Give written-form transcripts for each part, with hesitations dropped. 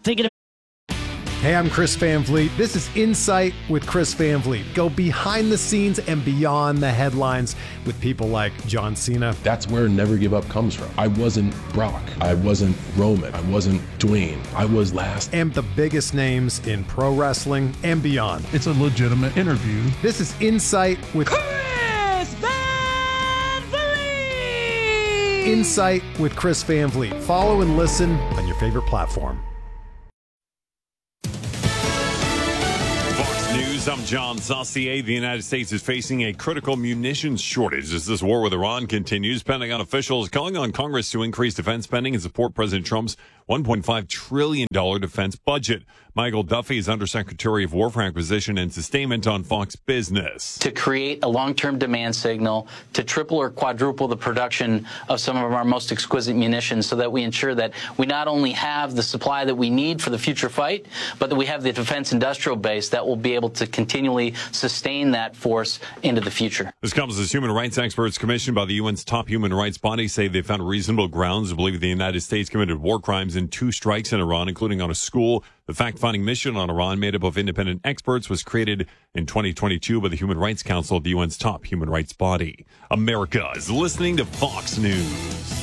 thinking. Hey, I'm Chris Van Vliet. This is Insight with Chris Van Vliet. Go behind the scenes and beyond the headlines with people like John Cena. That's where Never Give Up comes from. I wasn't Brock. I wasn't Roman. I wasn't Dwayne. I was last. And the biggest names in pro wrestling and beyond. It's a legitimate interview. This is Insight with Chris Van Vliet! Insight with Chris Van Vliet. Follow and listen on your favorite platform. News. I'm John Saucier. The United States is facing a critical munitions shortage as this war with Iran continues. Pentagon officials calling on Congress to increase defense spending and support President Trump's $1.5 trillion defense budget. Michael Duffy is Undersecretary of War for Acquisition and Sustainment on Fox Business. To create a long-term demand signal, to triple or quadruple the production of some of our most exquisite munitions so that we ensure that we not only have the supply that we need for the future fight, but that we have the defense industrial base that will be able to continually sustain that force into the future. This comes as human rights experts commissioned by the UN's top human rights body say they found reasonable grounds to believe the United States committed war crimes in 2 strikes in Iran, including on a school. The fact-finding mission on Iran, made up of independent experts, was created in 2022 by the Human Rights Council, the UN's top human rights body. America is listening to Fox News.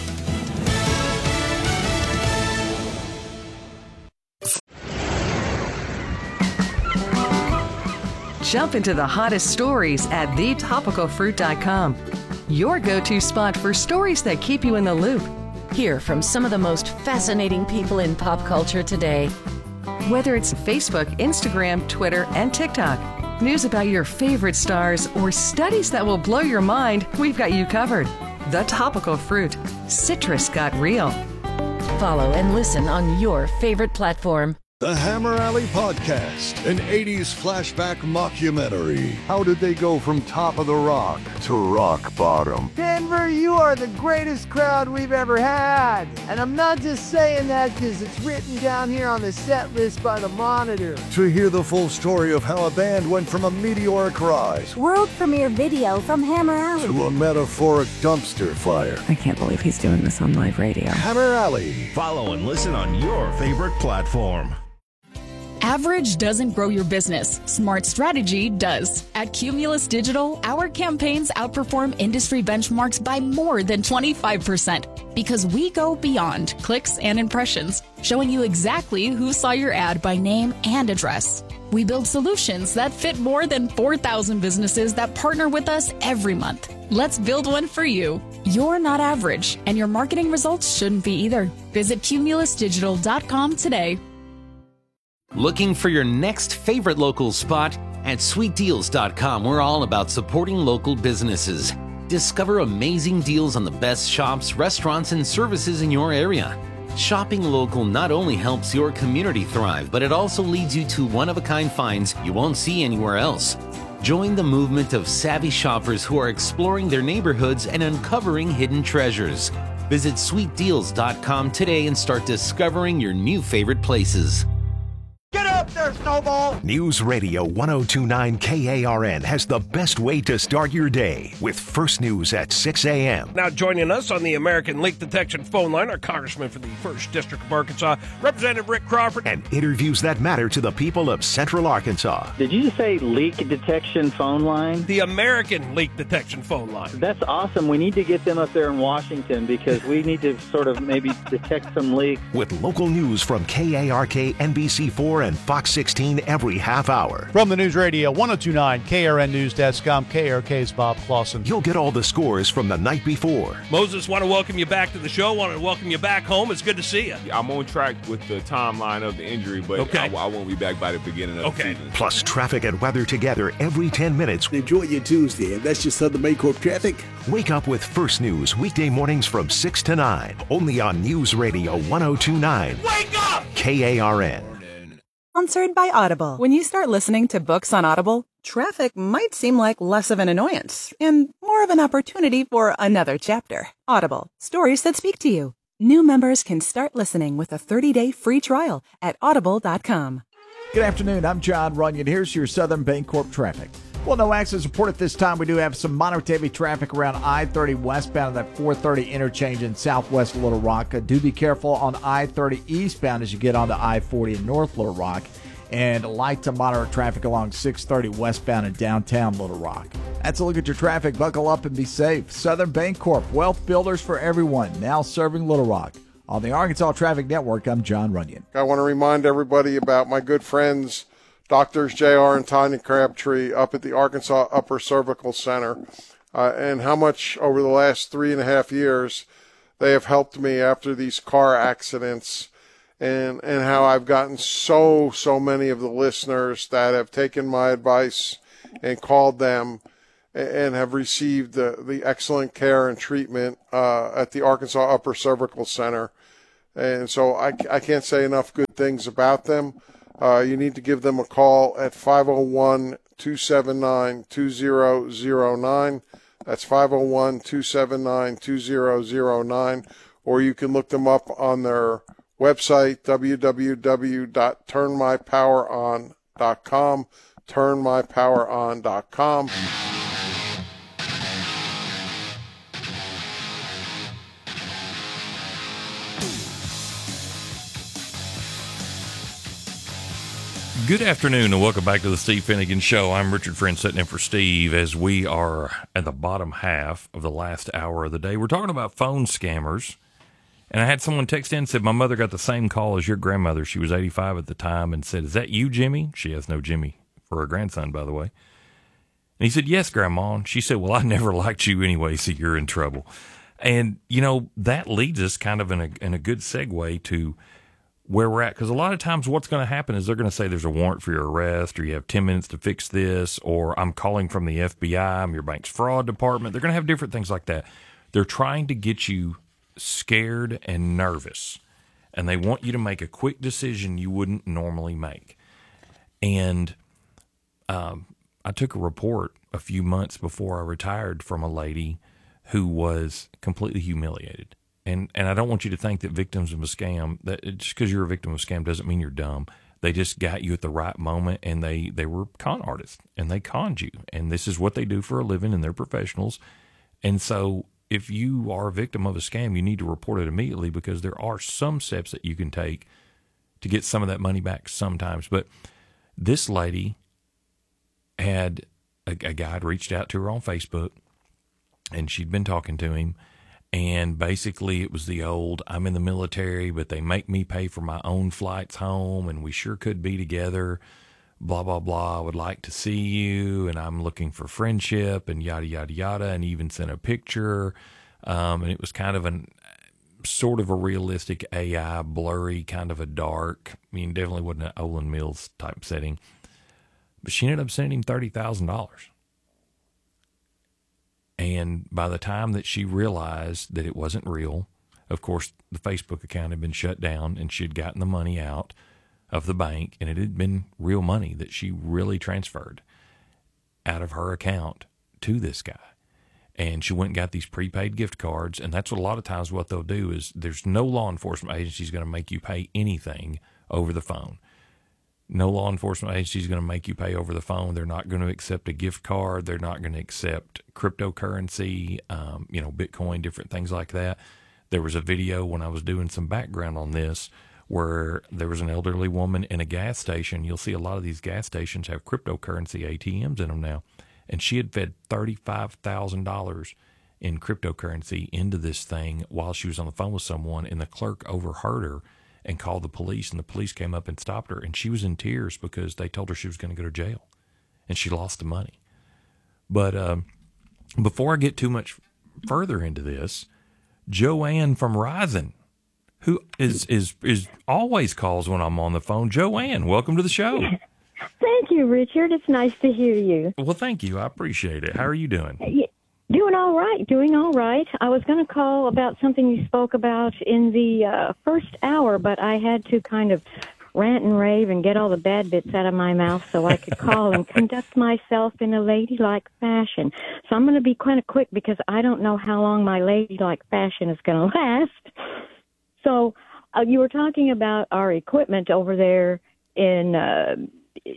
Jump into the hottest stories at thetopicalfruit.com. Your go-to spot for stories that keep you in the loop. Hear from some of the most fascinating people in pop culture today. Whether it's Facebook, Instagram, Twitter, and TikTok, news about your favorite stars, or studies that will blow your mind, we've got you covered. The Topical Fruit. Citrus got real. Follow and listen on your favorite platform. The Hammer Alley Podcast, an 80s flashback mockumentary. How did they go from top of the rock to rock bottom? Denver, you are the greatest crowd we've ever had. And I'm not just saying that because it's written down here on the set list by the Monitor. To hear the full story of how a band went from a meteoric rise, world premiere video from Hammer Alley, to a metaphoric dumpster fire. I can't believe he's doing this on live radio. Hammer Alley. Follow and listen on your favorite platform. Average doesn't grow your business. Smart strategy does. At Cumulus Digital, our campaigns outperform industry benchmarks by more than 25% because we go beyond clicks and impressions, showing you exactly who saw your ad by name and address. We build solutions that fit more than 4,000 businesses that partner with us every month. Let's build one for you. You're not average, and your marketing results shouldn't be either. Visit cumulusdigital.com today. Looking for your next favorite local spot? At sweetdeals.com, we're all about supporting local businesses. Discover amazing deals on the best shops, restaurants, and services in your area. Shopping local not only helps your community thrive, but it also leads you to one-of-a-kind finds you won't see anywhere else. Join the movement of savvy shoppers who are exploring their neighborhoods and uncovering hidden treasures. Visit sweetdeals.com today and start discovering your new favorite places. Get up there, Snowball! News Radio 1029 KARN has the best way to start your day with First News at 6 a.m. Now joining us on the American Leak Detection phone line, our Congressman for the 1st District of Arkansas, Representative Rick Crawford. And interviews that matter to the people of Central Arkansas. Did you just say leak detection phone line? The American Leak Detection phone line. That's awesome. We need to get them up there in Washington because we need to sort of maybe detect some leaks. With local news from KARK, NBC4, and Fox 16 every half hour. From the News Radio 1029 KRN News Desk, I'm KRK's Bob Clausen. You'll get all the scores from the night before. Moses, want to welcome you back to the show. Want to welcome you back home. It's good to see you. I'm on track with the timeline of the injury, but okay. I won't be back by the beginning of the season. Plus traffic and weather together every 10 minutes. Enjoy your Tuesday, and that's your Southern Baycorp traffic. Wake up with First News weekday mornings from 6 to 9, only on News Radio 1029. Wake up! KARN. Sponsored by Audible. When you start listening to books on Audible, traffic might seem like less of an annoyance and more of an opportunity for another chapter. Audible. Stories that speak to you. New members can start listening with a 30-day free trial at audible.com. Good afternoon. I'm John Runyon. Here's your Southern Bancorp traffic. Well, no accidents reported this time. We do have some minor heavy traffic around I-30 westbound at that 430 interchange in southwest Little Rock. Do be careful on I-30 eastbound as you get onto I-40 in North Little Rock. And light to moderate traffic along 630 westbound in downtown Little Rock. That's a look at your traffic. Buckle up and be safe. Southern Bancorp, wealth builders for everyone, now serving Little Rock. On the Arkansas Traffic Network, I'm John Runyon. I want to remind everybody about my good friends, Doctors JR and Tanya Crabtree up at the Arkansas Upper Cervical Center, and how much over the last 3.5 years they have helped me after these car accidents, and how I've gotten so many of the listeners that have taken my advice and called them and have received the excellent care and treatment at the Arkansas Upper Cervical Center. And so I can't say enough good things about them. You need to give them a call at 501-279-2009. That's 501-279-2009. Or you can look them up on their website, www.turnmypoweron.com, turnmypoweron.com. Good afternoon and welcome back to the Steve Finnegan Show. I'm Richard Friend sitting in for Steve as we are at the bottom half of the last hour of the day. We're talking about phone scammers. And I had someone text in and said, my mother got the same call as your grandmother. She was 85 at the time and said, is that you, Jimmy? She has no Jimmy for her grandson, by the way. And he said, yes, Grandma. And she said, well, I never liked you anyway, so you're in trouble. And, you know, that leads us kind of in a good segue to where we're at. Because a lot of times what's going to happen is they're going to say there's a warrant for your arrest, or you have 10 minutes to fix this, or I'm calling from the FBI, I'm your bank's fraud department. They're going to have different things like that. They're trying to get you scared and nervous, and they want you to make a quick decision you wouldn't normally make. And I took a report a few months before I retired from a lady who was completely humiliated. And I don't want you to think that victims of a scam, that just because you're a victim of a scam doesn't mean you're dumb. They just got you at the right moment, and they were con artists, and they conned you. And this is what they do for a living, and they're professionals. And so if you are a victim of a scam, you need to report it immediately, because there are some steps that you can take to get some of that money back sometimes. But this lady had a guy had reached out to her on Facebook, and she'd been talking to him. And basically it was the old, I'm in the military, but they make me pay for my own flights home, and we sure could be together, blah, blah, blah. I would like to see you, and I'm looking for friendship, and yada, yada, yada, and even sent a picture. And it was kind of sort of a realistic AI, blurry, kind of a dark, I mean, definitely wasn't an Olin Mills type setting. But she ended up sending him $30,000. And by the time that she realized that it wasn't real, of course, the Facebook account had been shut down, and she had gotten the money out of the bank, and it had been real money that she really transferred out of her account to this guy. And she went and got these prepaid gift cards, and that's what a lot of times what they'll do is there's no law enforcement agency going to make you pay anything over the phone. No law enforcement agency is going to make you pay over the phone. They're not going to accept a gift card. They're not going to accept cryptocurrency, Bitcoin, different things like that. There was a video when I was doing some background on this where there was an elderly woman in a gas station. You'll see a lot of these gas stations have cryptocurrency ATMs in them now. And she had fed $35,000 in cryptocurrency into this thing while she was on the phone with someone, and the clerk overheard her and called the police, and the police came up and stopped her, and she was in tears because they told her she was going to go to jail, and she lost the money. But before I get too much further into this, Joanne from Rising, who is always calls when I'm on the phone. Joanne, welcome to the show. Thank you, Richard. It's nice to hear you. Well, thank you. I appreciate it. How are you doing? Doing all right. I was going to call about something you spoke about in the first hour, but I had to kind of rant and rave and get all the bad bits out of my mouth so I could call and conduct myself in a ladylike fashion. So I'm going to be kind of quick because I don't know how long my ladylike fashion is going to last. So you were talking about our equipment over there in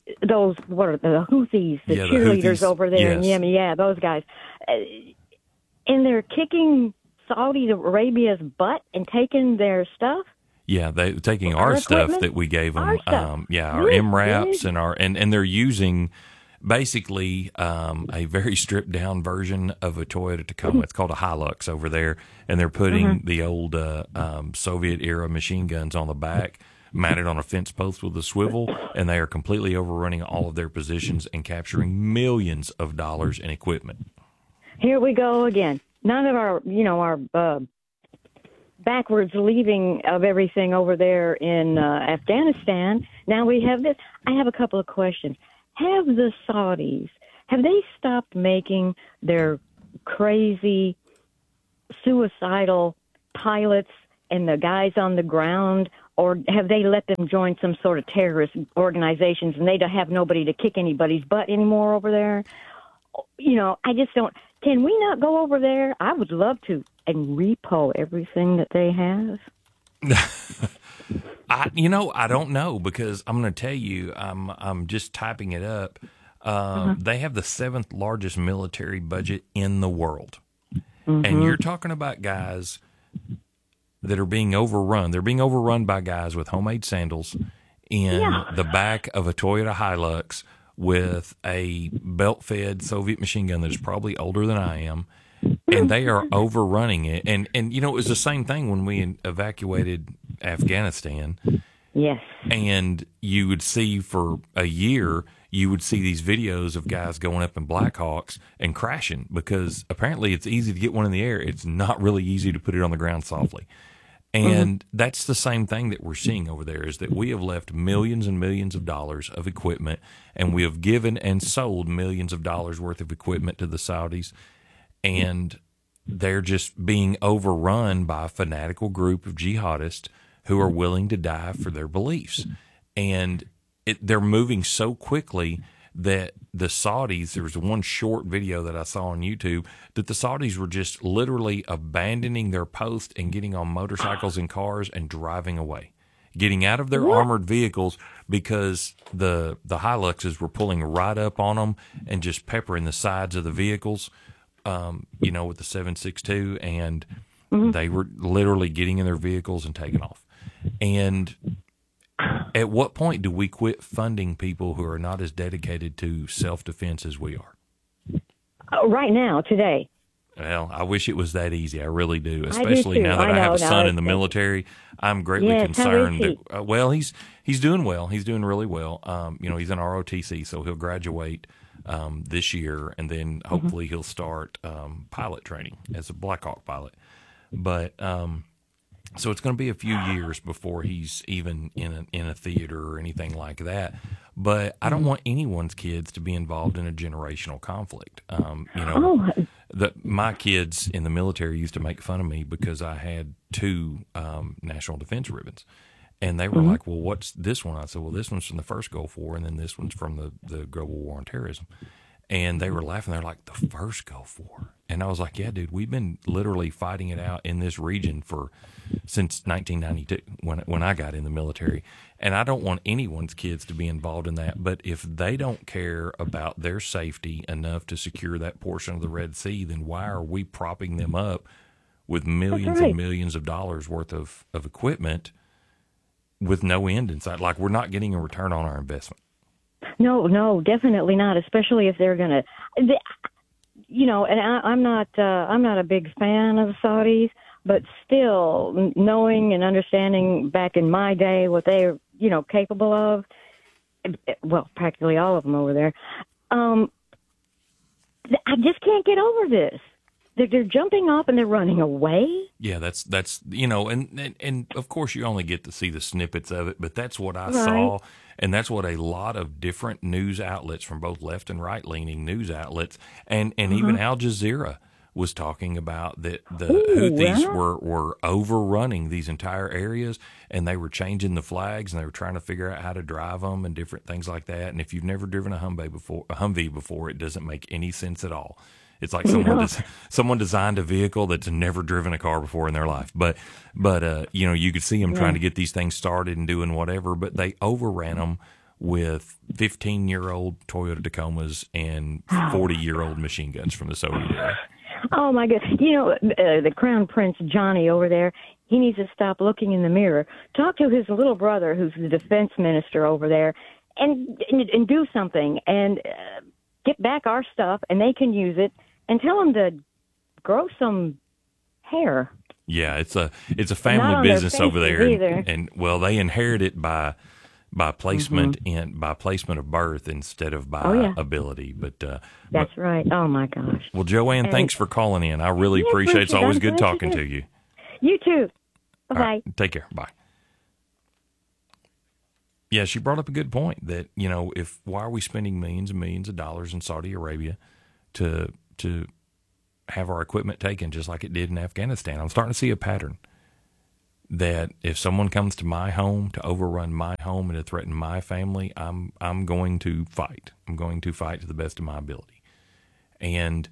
those, what are the Houthis, the Yeah, the cheerleaders Houthis. over there in Yes. Yemen. Yeah, those guys. And they're kicking Saudi Arabia's butt and taking their stuff. Yeah, they're taking Our our stuff equipment? that we gave them. Our stuff. Our Good, MRAPs good. and and they're using basically a very stripped down version of a Toyota Tacoma. It's called a Hilux over there, and they're putting the old Soviet era machine guns on the back, mounted on a fence post with a swivel, and they are completely overrunning all of their positions and capturing millions of dollars in equipment. Here we go again. None of our, our backwards leaving of everything over there in Afghanistan. Now we have this. I have a couple of questions. Have the Saudis, have they stopped making their crazy, suicidal pilots and the guys on the ground, or have they let them join some sort of terrorist organizations and they don't have nobody to kick anybody's butt anymore over there? I just don't. Can we not go over there? I would love to and repo everything that they have. I don't know, because I'm going to tell you, I'm just typing it up. They have the 7th largest military budget in the world. And you're talking about guys that are being overrun. They're being overrun by guys with homemade sandals in the back of a Toyota Hilux with a belt-fed Soviet machine gun that is probably older than I am, and they are overrunning it. And it was the same thing when we evacuated Afghanistan. Yes. And you would see for a year, you would see these videos of guys going up in Blackhawks and crashing, because apparently it's easy to get one in the air. It's not really easy to put it on the ground softly. And that's the same thing that we're seeing over there, is that we have left millions and millions of dollars of equipment, and we have given and sold millions of dollars worth of equipment to the Saudis, and they're just being overrun by a fanatical group of jihadists who are willing to die for their beliefs. And they're moving so quickly that the Saudis, there was one short video that I saw on YouTube, that the Saudis were just literally abandoning their post and getting on motorcycles and cars and driving away, getting out of their armored vehicles, because the Hiluxes were pulling right up on them and just peppering the sides of the vehicles, with the 7.62, and they were literally getting in their vehicles and taking off. And at what point do we quit funding people who are not as dedicated to self-defense as we are? Right now, today. Well, I wish it was that easy. I really do. Especially now that I have a son in the military, I'm greatly concerned. He's doing well. He's doing really well. He's in ROTC, so he'll graduate this year, and then hopefully he'll start pilot training as a Blackhawk pilot. But so it's going to be a few years before he's even in a theater or anything like that. But I don't want anyone's kids to be involved in a generational conflict. My kids in the military used to make fun of me because I had 2 national defense ribbons. And they were like, well, what's this one? I said, well, this one's from the first Gulf War, and then this one's from the Global War on Terrorism. And they were laughing. They're like, the first Gulf War? And I was like, yeah, dude, we've been literally fighting it out in this region since 1992 when I got in the military. And I don't want anyone's kids to be involved in that. But if they don't care about their safety enough to secure that portion of the Red Sea, then why are we propping them up with millions and millions of dollars worth of equipment with no end in sight? Like, we're not getting a return on our investment. No, definitely not. Especially if they're going to, and I'm not a big fan of the Saudis, but still knowing and understanding back in my day what they're, capable of, well, practically all of them over there. I just can't get over this. They're jumping off and they're running away. Yeah, that's and of course you only get to see the snippets of it, but that's what I saw, and that's what a lot of different news outlets from both left and right leaning news outlets, and even Al Jazeera was talking about that the Houthis were overrunning these entire areas, and they were changing the flags, and they were trying to figure out how to drive them and different things like that. And if you've never driven a Humvee before, it doesn't make any sense at all. It's like someone designed a vehicle that's never driven a car before in their life. But you could see them trying to get these things started and doing whatever, but they overran them with 15-year-old Toyota Tacomas and 40-year-old machine guns from the Soviet era. Oh, my God. You know, the Crown Prince Johnny over there, he needs to stop looking in the mirror. Talk to his little brother, who's the defense minister over there, and do something and get back our stuff, and they can use it, and tell them to grow some hair. Yeah, it's a family business over there, and well, they inherit it by placement and by placement of birth instead of by ability. But that's right. Oh my gosh. Well, Joanne, thanks for calling in. I really appreciate it. It's always good talking to you. You too. Bye. Right, take care. Bye. Yeah, she brought up a good point that, you know, why are we spending millions and millions of dollars in Saudi Arabia to have our equipment taken just like it did in Afghanistan? I'm starting to see a pattern that if someone comes to my home to overrun my home and to threaten my family, I'm going to fight. I'm going to fight to the best of my ability. And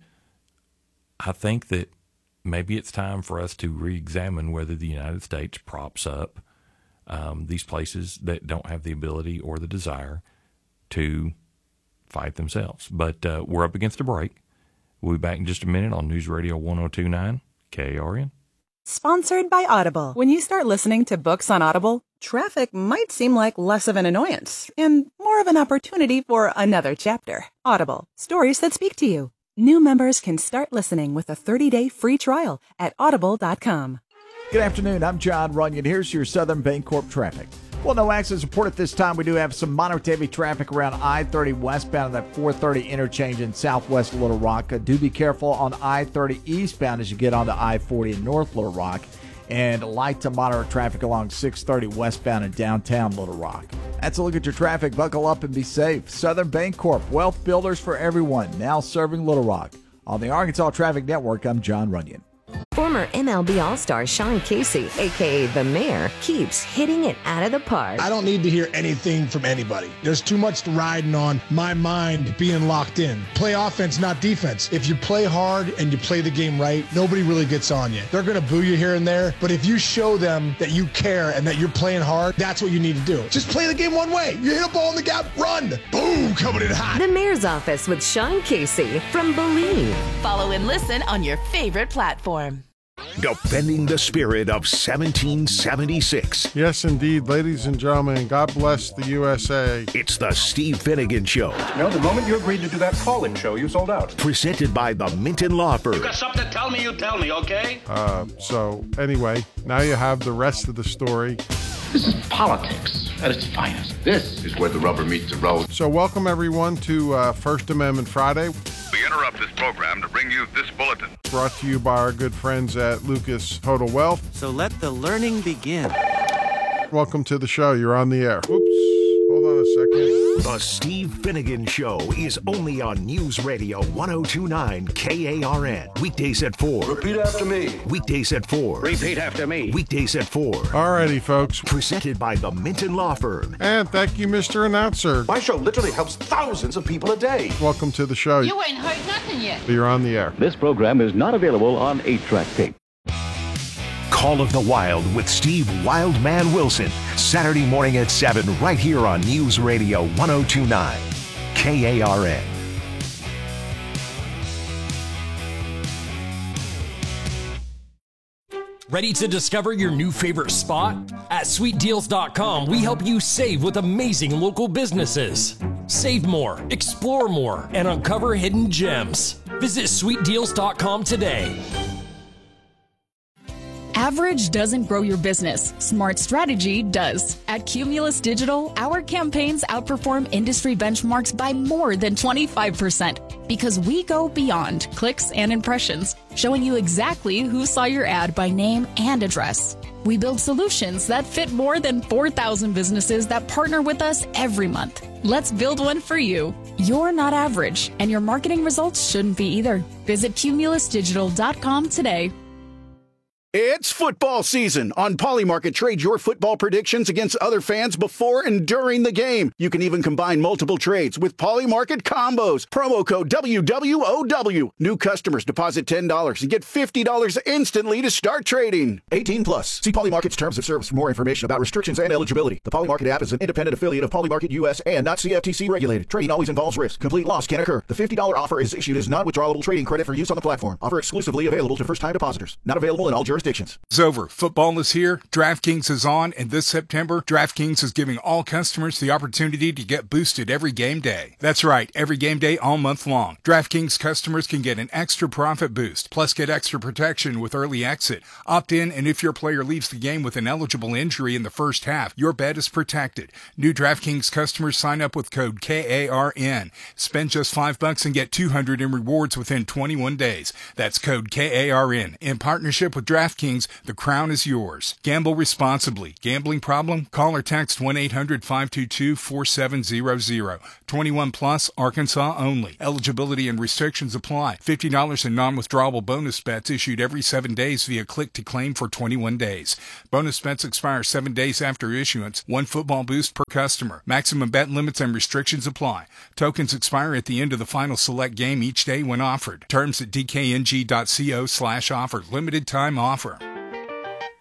I think that maybe it's time for us to re-examine whether the United States props up these places that don't have the ability or the desire to fight themselves. But we're up against a break. We'll be back in just a minute on News Radio 1029 KARN. Sponsored by Audible. When you start listening to books on Audible, traffic might seem like less of an annoyance and more of an opportunity for another chapter. Audible. Stories that speak to you. New members can start listening with a 30-day free trial at audible.com. Good afternoon. I'm John Runyon. Here's your Southern Bancorp traffic. Well, no accidents reported this time. We do have some moderate to heavy traffic around I-30 westbound at that 430 interchange in southwest Little Rock. Do be careful on I-30 eastbound as you get onto I-40 in North Little Rock. And light to moderate traffic along 630 westbound in downtown Little Rock. That's a look at your traffic. Buckle up and be safe. Southern Bancorp, wealth builders for everyone, now serving Little Rock. On the Arkansas Traffic Network, I'm John Runyon. Former MLB All-Star Sean Casey, a.k.a. The Mayor, keeps hitting it out of the park. I don't need to hear anything from anybody. There's too much riding on my mind being locked in. Play offense, not defense. If you play hard and you play the game right, nobody really gets on you. They're going to boo you here and there, but if you show them that you care and that you're playing hard, that's what you need to do. Just play the game one way. You hit a ball in the gap, run. Boom, coming in hot. The Mayor's Office with Sean Casey from Believe. Follow and listen on your favorite platform. Defending the spirit of 1776. Yes, indeed, ladies and gentlemen, God bless the USA. It's the Steve Finnegan Show. No, the moment you agreed to do that call-in show, you sold out. Presented by the Minton Law Firm. You got something to tell me, you tell me, okay? So, anyway, now you have the rest of the story. This is politics at its finest. This is where the rubber meets the road. So welcome, everyone, to First Amendment Friday. We interrupt this program to bring you this bulletin. Brought to you by our good friends at Lucas Total Wealth. So let the learning begin. Welcome to the show. You're on the air. Oops. Hold on a second. The Steve Finnegan Show is only on News Radio 1029 KARN. Weekdays at 4. Repeat after me. Weekdays at 4. Repeat after me. Weekdays at 4. Alrighty, folks. Presented by the Minton Law Firm. And thank you, Mr. Announcer. My show literally helps thousands of people a day. Welcome to the show. You ain't heard nothing yet. You're on the air. This program is not available on 8-track tape. Call of the Wild with Steve Wildman Wilson. Saturday morning at 7 right here on News Radio 1029 KARN. Ready to discover your new favorite spot? At SweetDeals.com, we help you save with amazing local businesses. Save more, explore more, and uncover hidden gems. Visit SweetDeals.com today. Average doesn't grow your business. Smart strategy does. At Cumulus Digital, our campaigns outperform industry benchmarks by more than 25% because we go beyond clicks and impressions, showing you exactly who saw your ad by name and address. We build solutions that fit more than 4,000 businesses that partner with us every month. Let's build one for you. You're not average, and your marketing results shouldn't be either. Visit CumulusDigital.com today. It's football season. On Polymarket, trade your football predictions against other fans before and during the game. You can even combine multiple trades with Polymarket combos. Promo code WWOW. New customers deposit $10 and get $50 instantly to start trading. 18 plus. See Polymarket's terms of service for more information about restrictions and eligibility. The Polymarket app is an independent affiliate of Polymarket US and not CFTC regulated. Trading always involves risk. Complete loss can occur. The $50 offer is issued as non-withdrawable trading credit for use on the platform. Offer exclusively available to first-time depositors. Not available in all jurisdictions. It's over. Football is here. DraftKings is on, and this September, DraftKings is giving all customers the opportunity to get boosted every game day. That's right, every game day all month long. DraftKings customers can get an extra profit boost, plus get extra protection with early exit. Opt in, and if your player leaves the game with an eligible injury in the first half, your bet is protected. New DraftKings customers sign up with code KARN. Spend just $5 and get $200 in rewards within 21 days. That's code KARN. In partnership with DraftKings, the crown is yours. Gamble responsibly. Gambling problem? Call or text 1-800-522-4700. 21 plus, Arkansas only. Eligibility and restrictions apply. $50 in non-withdrawable bonus bets issued every 7 days via click to claim for 21 days. Bonus bets expire 7 days after issuance. 1 football boost per customer. Maximum bet limits and restrictions apply. Tokens expire at the end of the final select game each day when offered. Terms at dkng.co/offer. Limited time offer.